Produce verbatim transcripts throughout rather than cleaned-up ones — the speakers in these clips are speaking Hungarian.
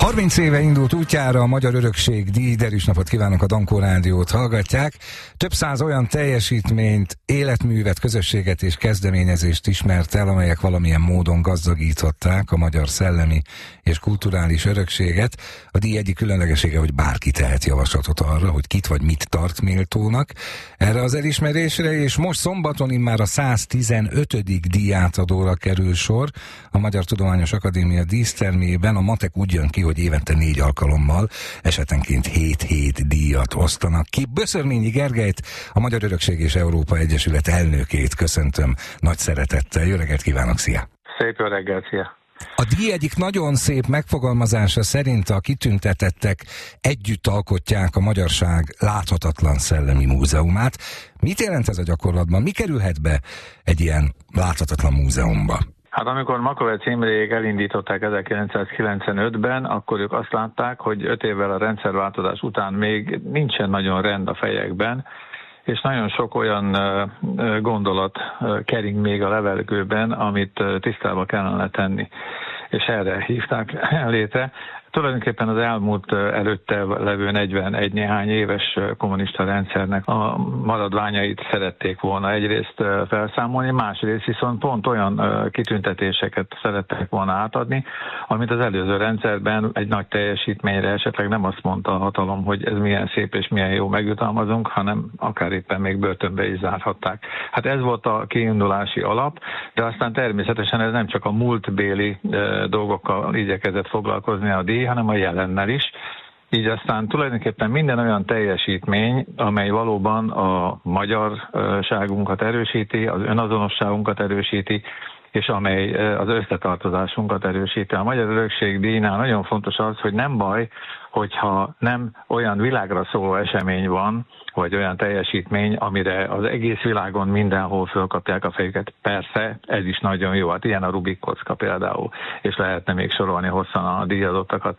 harminc éve indult útjára a Magyar Örökség díj, derűs napot kívánok, a Dankó Rádiót hallgatják. Több száz olyan teljesítményt, életművet, közösséget és kezdeményezést ismert el, amelyek valamilyen módon gazdagították a magyar szellemi és kulturális örökséget. A díj egyik különlegessége, hogy bárki tehet javaslatot arra, hogy kit vagy mit tart méltónak erre az elismerésre, és most szombaton immár a száztizenötödik díjátadóra kerül sor a Magyar Tudományos Akadémia dísztermében. A matek úgy jön ki, hogy évente négy alkalommal, esetenként hét-hét díjat osztanak ki. Böszörményi Gergelyt, a Magyar Örökség és Európa Egyesület elnökét köszöntöm nagy szeretettel. Jó reggelt kívánok, szia! Szép jó reggelt, szia! A díj egyik nagyon szép megfogalmazása szerint a kitüntetettek együtt alkotják a magyarság láthatatlan szellemi múzeumát. Mit jelent ez a gyakorlatban? Mi kerülhet be egy ilyen láthatatlan múzeumba? Hát amikor Makovecz Imrék elindították ezerkilencszázkilencvenötben, akkor ők azt látták, hogy öt évvel a rendszerváltozás után még nincsen nagyon rend a fejekben, és nagyon sok olyan gondolat kering még a levegőben, amit tisztába kellene tenni. És erre hívták létre. Tulajdonképpen az elmúlt előtte levő negyvenegy néhány éves kommunista rendszernek a maradványait szerették volna egyrészt felszámolni, másrészt viszont pont olyan kitüntetéseket szerettek volna átadni, amit az előző rendszerben egy nagy teljesítményre esetleg nem azt mondta a hatalom, hogy ez milyen szép és milyen jó megjutalmazunk, hanem akár éppen még börtönbe is zárhatták. Hát ez volt a kiindulási alap, de aztán természetesen ez nem csak a múltbéli dolgokkal igyekezett foglalkozni a díj, hanem a jelennel is. Így aztán tulajdonképpen minden olyan teljesítmény, amely valóban a magyarságunkat erősíti, az önazonosságunkat erősíti, és amely az összetartozásunkat erősíti. A Magyar Örökség díjnál nagyon fontos az, hogy nem baj, hogyha nem olyan világra szóló esemény van, vagy olyan teljesítmény, amire az egész világon mindenhol fölkapják a fejüket. Persze, ez is nagyon jó, hát ilyen a Rubik kocka például, és lehetne még sorolni hosszan a díjazottakat.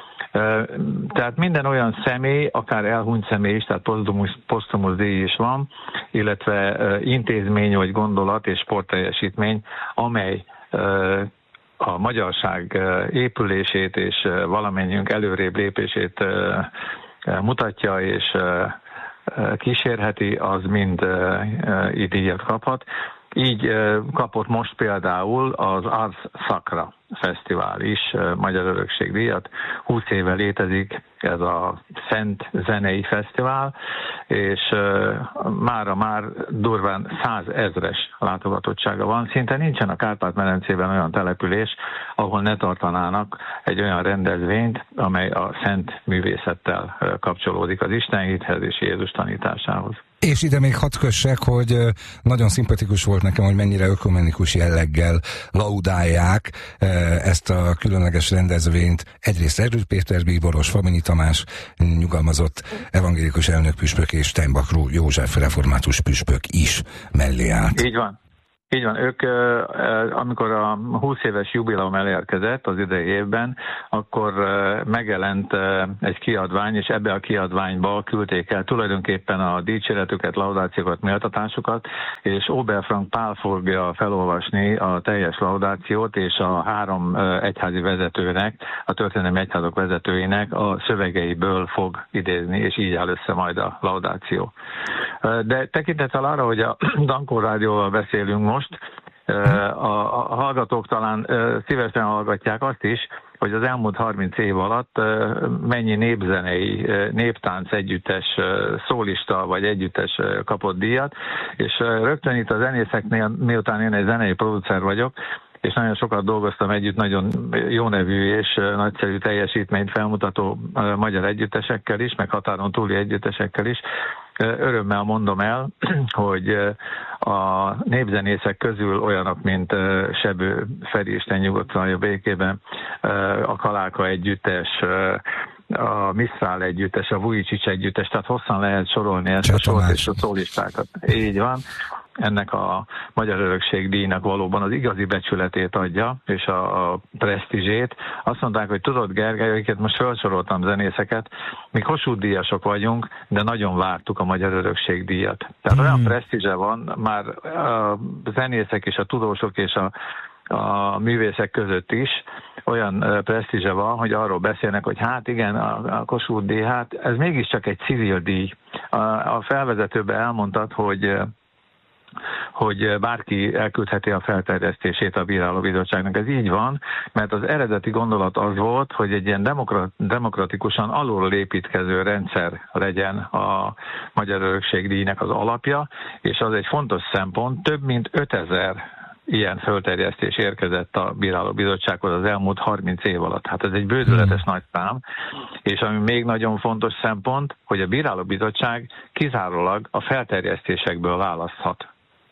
Tehát minden olyan személy, akár elhunyt személy is, tehát posztumusz díj is van, illetve intézmény vagy gondolat és sportteljesítmény, amely a magyarság épülését és valamennyiünk előrébb lépését mutatja és kísérheti, az mind így díjat kaphat. Így kapott most például az Ars Sacra Fesztivál is Magyar Örökség díjat. húsz éve létezik ez a Szent Zenei Fesztivál, és mára már durván százezres látogatottsága van. Szinte nincsen a Kárpát-medencében olyan település, ahol ne tartanának egy olyan rendezvényt, amely a szent művészettel kapcsolódik az istenhithez és Jézus tanításához. És ide még hadd kössek, hogy nagyon szimpatikus volt nekem, hogy mennyire ökumenikus jelleggel laudálják ezt a különleges rendezvényt. Egyrészt Erdős Péter bíboros, Faminyi Tamás nyugalmazott evangélikus elnökpüspök és Steinbach József református püspök is mellé állt. Így van. Így van, ők amikor a húsz éves jubileum elérkezett az idei évben, akkor megjelent egy kiadvány, és ebbe a kiadványba küldték el tulajdonképpen a dicséretüket, laudációkat, méltatásukat, és Oberfrank Pál fogja felolvasni a teljes laudációt, és a három egyházi vezetőnek, a történelmi egyházak vezetőinek a szövegeiből fog idézni, és így áll össze majd a laudáció. De tekintettel arra, hogy a Dankó Rádióval beszélünk most, a hallgatók talán szívesen hallgatják azt is, hogy az elmúlt harminc év alatt mennyi népzenei, néptánc együttes, szólista vagy együttes kapott díjat, és rögtön itt a zenészeknél, miután én egy zenei producer vagyok, és nagyon sokat dolgoztam együtt, nagyon jó nevű és nagyszerű teljesítményt felmutató magyar együttesekkel is, meg határon túli együttesekkel is. Örömmel mondom el, hogy a népzenészek közül olyanok, mint Sebő Feri, Isten nyugodtan a békében, a Kaláka együttes, a Misztrál együttes, a Vujicic együttes, tehát hosszan lehet sorolni ezt a sort és a szólistákat. Így van. Ennek a Magyar Örökség díjnak valóban az igazi becsületét adja, és a, a presztízsét. Azt mondták, hogy tudod, Gergely, akiket most felsoroltam zenészeket, mi Kossuth díjasok vagyunk, de nagyon vártuk a Magyar Örökség díjat. Tehát mm. olyan presztízse van, már a zenészek és a tudósok és a a művészek között is olyan presztízse van, hogy arról beszélnek, hogy hát igen, a, a Kossuth díj, hát ez mégiscsak egy civil díj. A, a felvezetőben elmondtad, hogy hogy bárki elküldheti a felterjesztését a bírálóbizottságnak. Ez így van, mert az eredeti gondolat az volt, hogy egy ilyen demokrat, demokratikusan alulról építkező rendszer legyen a Magyar Örökség díjnak az alapja, és az egy fontos szempont, több mint ötezer ilyen fölterjesztés érkezett a bírálóbizottsághoz az elmúlt harminc év alatt. Hát ez egy bődületes nagy szám, és ami még nagyon fontos szempont, hogy a bírálóbizottság kizárólag a felterjesztésekből választhat.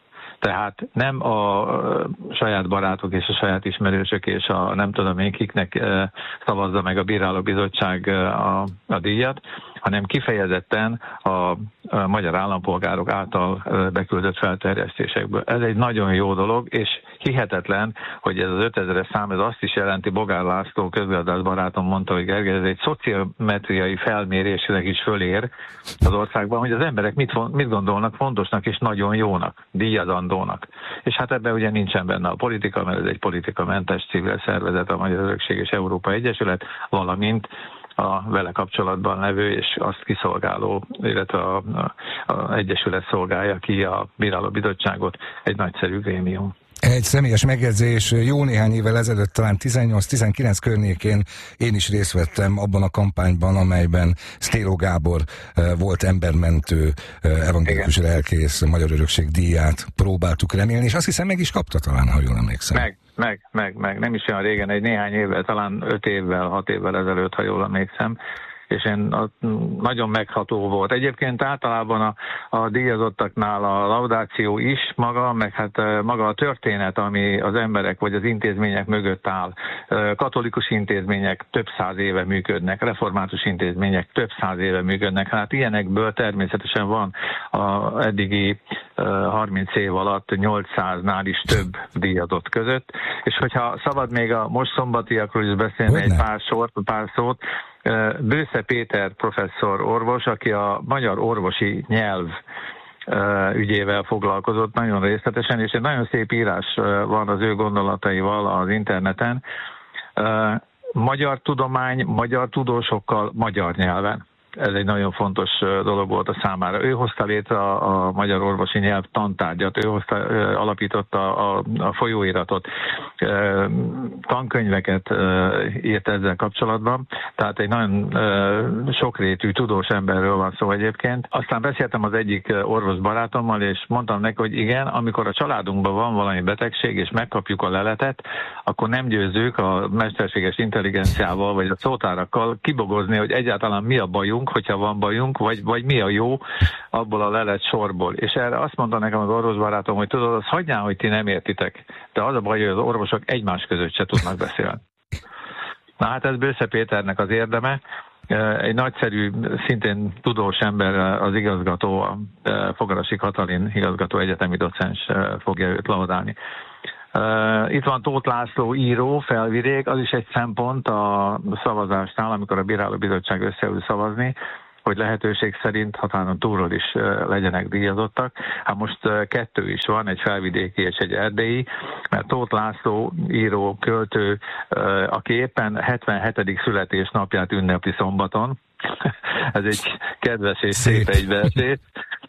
Tehát nem a saját barátok és a saját ismerősök és a nem tudom én kiknek szavazza meg a bírálóbizottság a, a díjat, hanem kifejezetten a, a magyar állampolgárok által beküldött felterjesztésekből. Ez egy nagyon jó dolog, és hihetetlen, hogy ez az ötezeres szám, ez azt is jelenti, Bogár László közgazdász barátom mondta, hogy Gergely, ez egy szociometriai felmérésnek is fölér az országban, hogy az emberek mit, mit gondolnak fontosnak és nagyon jónak, díjazandónak. És hát ebben ugye nincsen benne a politika, mert ez egy politikamentes civil szervezet, a Magyar Örökség és Európa Egyesület, valamint a vele kapcsolatban levő és azt kiszolgáló, illetve a, a, a Egyesület szolgálja ki a bírálóbizottságot, egy nagyszerű grémium. Egy személyes megjegyzés, jó néhány évvel ezelőtt, talán tizennyolc-tizenkilenc környékén én is részt vettem abban a kampányban, amelyben Sztéló Gábor volt embermentő evangélikus lelkész Magyar Örökség díját próbáltuk remélni, és azt hiszem meg is kapta talán, ha jól emlékszem. Meg, meg, meg, meg. Nem is olyan régen, egy néhány évvel, talán öt évvel, hat évvel ezelőtt, ha jól emlékszem, és én nagyon megható volt. Egyébként általában a, a díjazottaknál a laudáció is maga, meg hát maga a történet, ami az emberek vagy az intézmények mögött áll. Katolikus intézmények több száz éve működnek, református intézmények több száz éve működnek. Hát ilyenekből természetesen van a eddigi harminc év alatt nyolcszáznál is több díjazott között. És hogyha szabad még a most szombatiakról is beszélni Hogyne? egy pár sort, pár szót, Bősze Péter professzor orvos, aki a magyar orvosi nyelv ügyével foglalkozott nagyon részletesen, és egy nagyon szép írás van az ő gondolataival az interneten. Magyar tudomány, magyar tudósokkal, magyar nyelven. Ez egy nagyon fontos dolog volt a számára. Ő hozta létre a, a magyar orvosi nyelv tantárgyat, ő hozta, alapította a, a folyóiratot, tankönyveket írt ezzel kapcsolatban, tehát egy nagyon sokrétű tudós emberről van szó egyébként. Aztán beszéltem az egyik orvos barátommal, és mondtam neki, hogy igen, amikor a családunkban van valami betegség, és megkapjuk a leletet, akkor nem győzzük a mesterséges intelligenciával, vagy a szótárakkal kibogozni, hogy egyáltalán mi a bajunk, hogyha van bajunk, vagy, vagy mi a jó abból a lelet sorból. És erre azt mondta nekem az orvosbarátom, hogy tudod, az hagyján, hogy ti nem értitek, de az a baj, hogy az orvosok egymás között se tudnak beszélni. Na hát ez Bősze Péternek az érdeme. Egy nagyszerű, szintén tudós ember, az igazgató, a Fogarasi Katalin igazgató egyetemi docens fogja őt laudálni. Uh, itt van Tóth László író, felvidék, az is egy szempont a szavazásnál, amikor a bírálóbizottság összeül szavazni, hogy lehetőség szerint határon túlról is uh, legyenek díjazottak. Hát most uh, kettő is van, egy felvidéki és egy erdélyi, mert Tóth László író, költő, uh, aki éppen hetvenhetedik születésnapját ünnepli szombaton, ez egy kedves és szép egybeesés,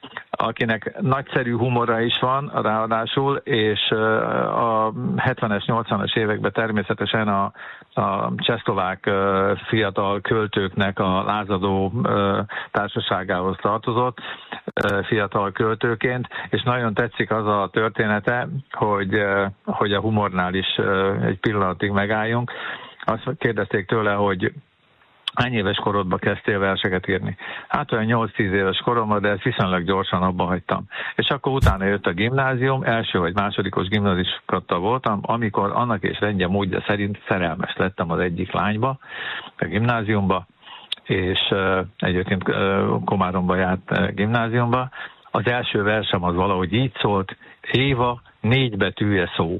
akinek nagyszerű humora is van ráadásul, és a hetvenes, nyolcvanas években természetesen a, a csehszlovák fiatal költőknek a lázadó társaságához tartozott fiatal költőként, és nagyon tetszik az a története, hogy, hogy a humornál is egy pillanatig megálljunk. Azt kérdezték tőle, hogy hány éves korodban kezdtél verseket írni? Hát olyan nyolc-tíz éves koromban, de ezt viszonylag gyorsan abba hagytam. És akkor utána jött a gimnázium, első vagy másodikos gimnazista voltam, amikor annak és rendje módja szerint szerelmes lettem az egyik lányba, a gimnáziumba, és uh, egyébként uh, Komáromba járt uh, gimnáziumba. Az első versem az valahogy így szólt: Éva, négy betűje szó.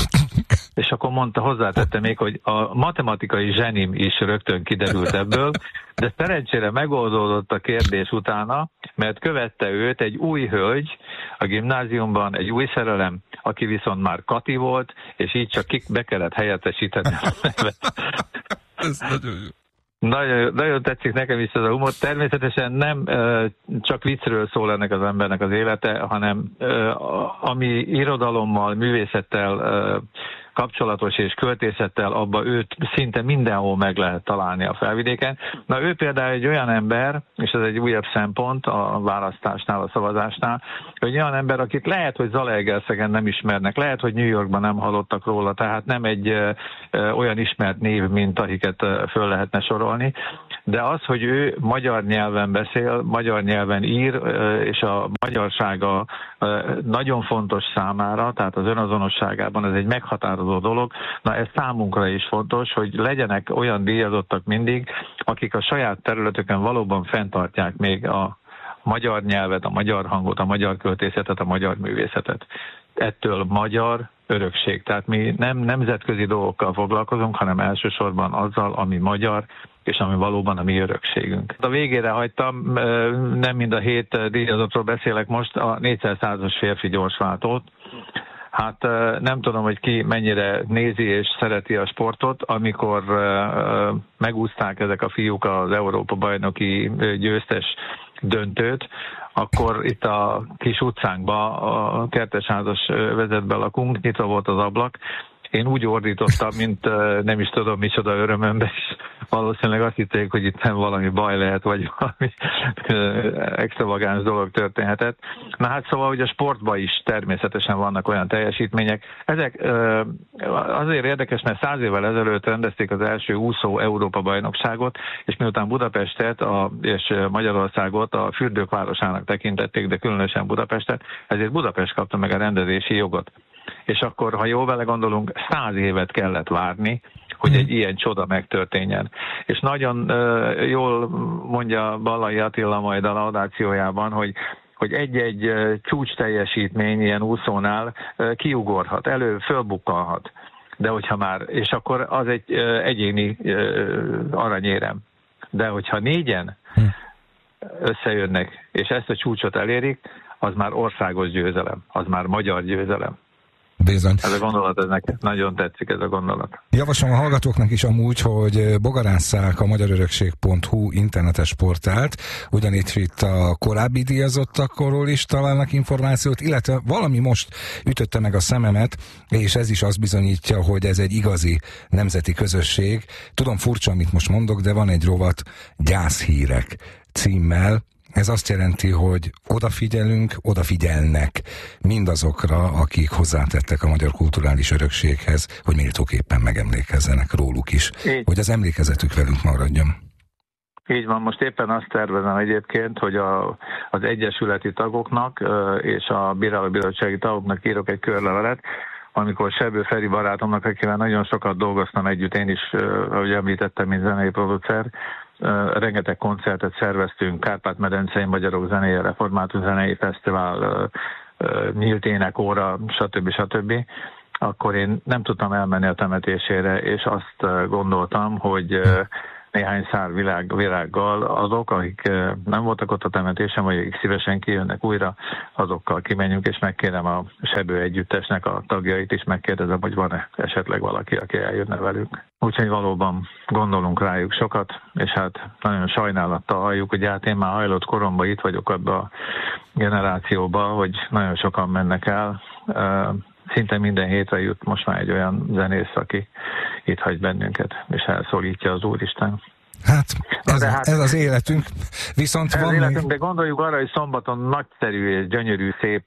És akkor mondta, hozzátette még, hogy a matematikai zsenim is rögtön kiderült ebből, de szerencsére megoldódott a kérdés utána, mert követte őt egy új hölgy a gimnáziumban, egy új szerelem, aki viszont már Kati volt, és így csak kik be kellett helyettesíteni a nevet. Ez nagyon jó. Nagyon, nagyon tetszik nekem is ez a humor. Természetesen nem csak viccről szól ennek az embernek az élete, hanem ami irodalommal, művészettel kapcsolatos és költészettel, abba őt szinte mindenhol meg lehet találni a Felvidéken. Na ő például egy olyan ember, és ez egy újabb szempont a választásnál, a szavazásnál, hogy olyan ember, akit lehet, hogy Zalaegerszegen nem ismernek, lehet, hogy New Yorkban nem hallottak róla, tehát nem egy ö, ö, olyan ismert név, mint akiket ö, föl lehetne sorolni, de az, hogy ő magyar nyelven beszél, magyar nyelven ír, ö, és a magyarsága ö, nagyon fontos számára, tehát az önazonosságában ez egy meghatározó dolog. Na ez számunkra is fontos, hogy legyenek olyan díjazottak mindig, akik a saját területeken valóban fenntartják még a magyar nyelvet, a magyar hangot, a magyar költészetet, a magyar művészetet. Ettől magyar örökség. Tehát mi nem nemzetközi dolgokkal foglalkozunk, hanem elsősorban azzal, ami magyar, és ami valóban a mi örökségünk. A végére hagytam, nem mind a hét díjazottról beszélek most, a négyszázas férfi gyorsváltót. Hát nem tudom, hogy ki mennyire nézi és szereti a sportot, amikor megúszták ezek a fiúk az Európa-bajnoki győztes döntőt, akkor itt a kis utcánkba, a kertesházas vezetben lakunk, nyitva volt az ablak. Én úgy ordítottam, mint nem is tudom micsoda örömömbe, és valószínűleg azt hitték, hogy itt nem valami baj lehet, vagy valami extravagáns dolog történhetett. Na hát szóval, hogy a sportban is természetesen vannak olyan teljesítmények. Ezek azért érdekes, mert száz évvel ezelőtt rendezték az első úszó Európa-bajnokságot, és miután Budapestet a, és Magyarországot a fürdők városának tekintették, de különösen Budapestet, ezért Budapest kapta meg a rendezési jogot. És akkor, ha jól vele gondolunk, száz évet kellett várni, hogy egy ilyen csoda megtörténjen. És nagyon uh, jól mondja Ballai Attila majd a laudációjában, hogy hogy egy-egy uh, csúcs teljesítmény ilyen úszónál uh, kiugorhat, elő fölbukkanhat. De hogyha már, és akkor az egy uh, egyéni uh, aranyérem. De hogyha négyen összejönnek, és ezt a csúcsot elérik, az már országos győzelem, az már magyar győzelem. Bizony. Ez a gondolat, ez nekem nagyon tetszik, ez a gondolat. Javaslom a hallgatóknak is amúgy, hogy bogarásszák a magyarörökség pont hu internetes portált, ugyanitt itt a korábbi díjazottakról is találnak információt, illetve valami most ütötte meg a szememet, és ez is azt bizonyítja, hogy ez egy igazi nemzeti közösség. Tudom, furcsa, amit most mondok, de van egy rovat, Gyászhírek címmel. Ez azt jelenti, hogy odafigyelünk, odafigyelnek mindazokra, akik hozzátettek a magyar kulturális örökséghez, hogy méltóképpen megemlékezzenek róluk is, így, hogy az emlékezetük velünk maradjon. Így van, most éppen azt tervezem egyébként, hogy a, az egyesületi tagoknak és a bírálóbizottsági tagoknak írok egy körlevelet, amikor Sebő Feri barátomnak, akivel nagyon sokat dolgoztam együtt, én is, ahogy említettem, mint zenei producer, Uh, rengeteg koncertet szerveztünk, Kárpát-medencei Magyarok Zenéje, Református Zenei Fesztivál, uh, uh, Nyílt Énekóra, stb. stb. Akkor én nem tudtam elmenni a temetésére, és azt uh, gondoltam, hogy uh, néhány szár virág, virággal azok, akik uh, nem voltak ott a temetésen, vagy akik szívesen kijönnek újra, azokkal kimenjünk, és megkérem a Sebő együttesnek a tagjait is, megkérdezem, hogy van-e esetleg valaki, aki eljönne velünk. Úgyhogy valóban gondolunk rájuk sokat, és hát nagyon sajnálattal halljuk, hogy hát én már hajlott koromban itt vagyok abban a generációban, hogy nagyon sokan mennek el. Szinte minden hétre jut most már egy olyan zenész, aki itt hagy bennünket, és elszólítja az Úristen. Hát ez, hát, ez az életünk. Viszont ez van életünk, még... de gondoljuk arra, hogy szombaton nagyszerű és gyönyörű, szép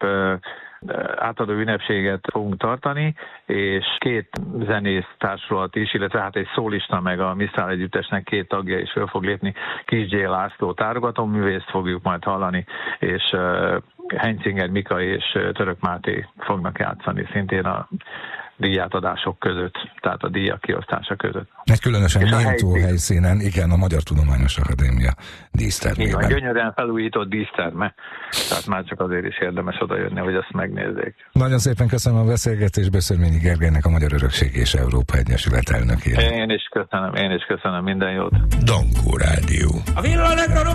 átadó ünnepséget fogunk tartani, és két zenész társulat is, illetve hát egy szólista meg a Misztrál együttesnek két tagja is föl fog lépni. Kis J. László tárogatóművészt fogjuk majd hallani, és uh, Hencinger Mika és uh, Török Máté fognak játszani szintén a díjátadások között, tehát a díjak kiosztása között. Egy különösen méltó helyszínen, igen, a Magyar Tudományos Akadémia dísztermében. Igen, gyönyörűen felújított díszterme, tehát már csak azért is érdemes oda jönni, hogy azt megnézzék. Nagyon szépen köszönöm a beszélgetést Beszörményi Gergelynek, a Magyar Örökség és Európa Egyesület elnökének. Én is köszönöm, én is köszönöm, minden jót. Dankó Rádió. A